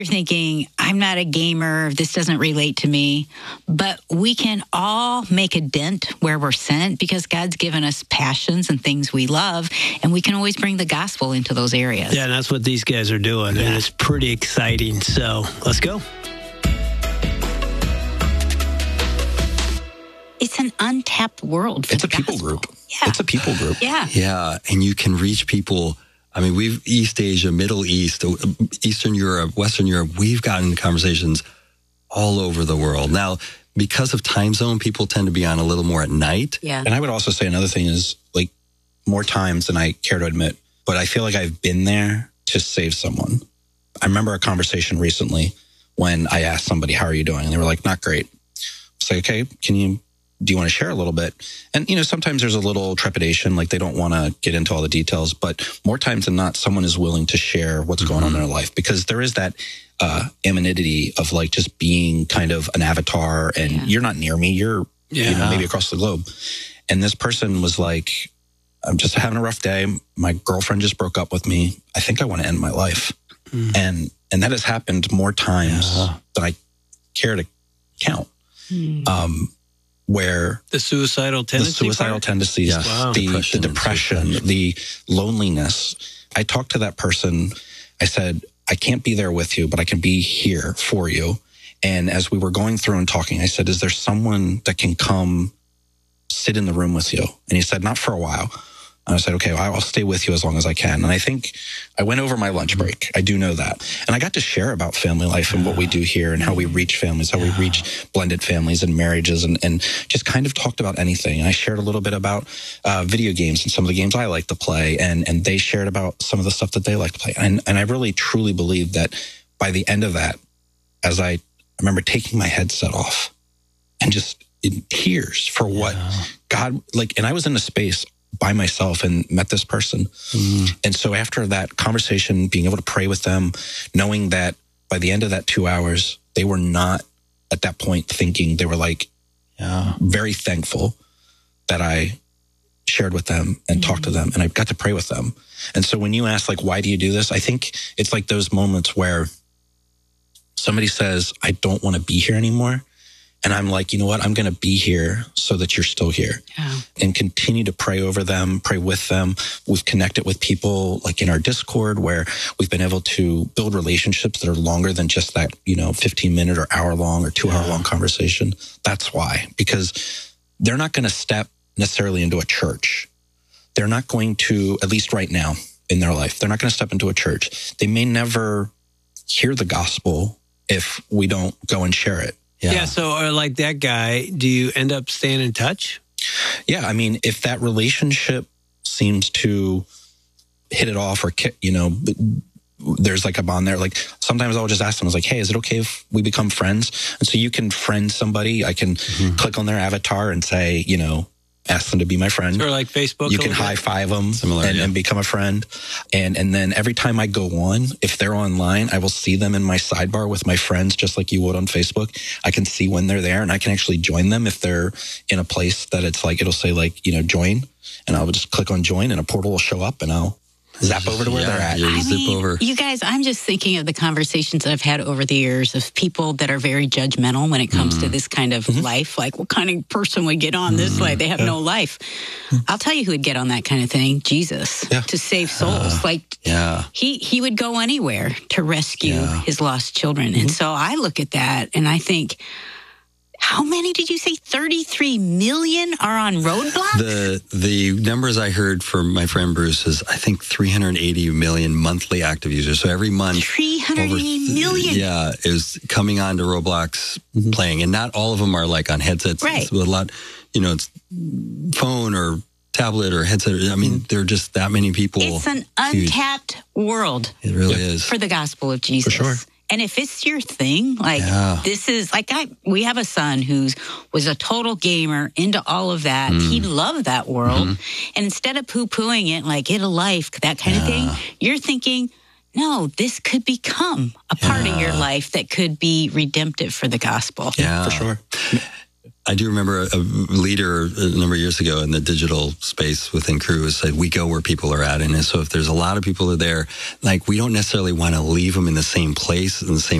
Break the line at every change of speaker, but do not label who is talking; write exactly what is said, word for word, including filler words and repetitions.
You're thinking, I'm not a gamer, this doesn't relate to me, but we can all make a dent where we're sent because God's given us passions and things we love, and we can always bring the gospel into those areas.
Yeah, and that's what these guys are doing, yeah. and it's pretty exciting. So let's go.
It's an untapped world for
It's
the
a people
gospel.
group.
Yeah.
It's a people group.
Yeah.
Yeah, and you can reach people. I mean, we've East Asia, Middle East, Eastern Europe, Western Europe, we've gotten conversations all over the world. Now, because of time zone, people tend to be on a little more at night.
Yeah.
And I would also say another thing is, like, more times than I care to admit, but I feel like I've been there to save someone. I remember a conversation recently when I asked somebody, how are you doing? And they were like, not great. I was like, okay, can you... do you want to share a little bit? And, you know, sometimes there's a little trepidation, like they don't want to get into all the details, but more times than not, someone is willing to share what's mm-hmm. going on in their life, because there is that uh, anonymity of like just being kind of an avatar and yeah. you're not near me, you're, yeah. you know, maybe across the globe. And this person was like, I'm just having a rough day. My girlfriend just broke up with me. I think I want to end my life. Mm. And, and that has happened more times yeah. than I care to count. Mm. Um, where
the suicidal tendencies,
the suicidal
part?
tendencies,
yes. wow.
the depression, the, depression the loneliness. I talked to that person. I said, I can't be there with you, but I can be here for you. And as we were going through and talking, I said, is there someone that can come sit in the room with you? And he said, not for a while. And I said, okay, well, I'll stay with you as long as I can. And I think I went over my lunch break. I do know that. And I got to share about family life and what we do here and how we reach families, how we reach blended families and marriages, and, and just kind of talked about anything. And I shared a little bit about uh, video games and some of the games I like to play. And, and they shared about some of the stuff that they like to play. And, and I really, truly believe that by the end of that, as I, I remember taking my headset off and just in tears for what yeah. God, like, and I was in a space by myself and met this person. Mm. And so after that conversation, being able to pray with them, knowing that by the end of that two hours, they were not at that point thinking, they were like, yeah. very thankful that I shared with them and mm. talked to them, and I got to pray with them. And so when you ask, like, why do you do this? I think it's like those moments where somebody says, I don't want to be here anymore. And I'm like, you know what? I'm going to be here so that you're still here, yeah. and continue to pray over them, pray with them. We've connected with people like in our Discord where we've been able to build relationships that are longer than just that, you know, fifteen minute or hour long or two yeah. hour long conversation. That's why, because they're not going to step necessarily into a church. They're not going to, at least right now in their life, they're not going to step into a church. They may never hear the gospel if we don't go and share it.
Yeah. yeah. So, or like that guy, do you end up staying in touch?
Yeah. I mean, if that relationship seems to hit it off, or, you know, there's like a bond there. Like sometimes I'll just ask them, I was like, hey, is it okay if we become friends? And so you can friend somebody. I can mm-hmm. click on their avatar and say, you know, ask them to be my friend.
Or like Facebook.
You can high five them Similar, and, yeah. and become a friend. And and then every time I go on, if they're online, I will see them in my sidebar with my friends, just like you would on Facebook. I can see when they're there, and I can actually join them if they're in a place that it's like, it'll say like, you know, join. And I'll just click on join and a portal will show up and I'll zap over to where
yeah,
they're at.
I zip
mean,
over.
You guys, I'm just thinking of the conversations that I've had over the years of people that are very judgmental when it comes mm-hmm. to this kind of mm-hmm. life. Like, what kind of person would get on mm-hmm. this life? They have yeah. no life. Mm-hmm. I'll tell you who would get on that kind of thing. Jesus. Yeah. To save souls. Uh, like,
yeah.
he, he would go anywhere to rescue
yeah.
his lost children. Mm-hmm. And so I look at that and I think, how many did you say? thirty-three million are on roadblocks?
The the numbers I heard from my friend Bruce is, I think, three hundred eighty million monthly active users. So every month,
three hundred eighty million
yeah, is coming on to Roblox mm-hmm. playing. And not all of them are like on headsets.
Right.
It's a lot, you know, it's phone or tablet or headset. I mean, mm-hmm. there are just that many people.
It's an untapped huge. world.
It really
yeah.
is.
For the gospel of Jesus.
For sure.
And if it's your thing, like yeah. this is like I, we have a son who's was a total gamer into all of that. Mm. He loved that world. Mm-hmm. And instead of poo-pooing it, like get a life, that kind yeah. of thing, you're thinking, no, this could become a part yeah. of your life that could be redemptive for the gospel.
Yeah,
for sure.
I do remember a leader a number of years ago in the digital space within Crew said, we go where people are at. And so if there's a lot of people that are there, like we don't necessarily want to leave them in the same place, in the same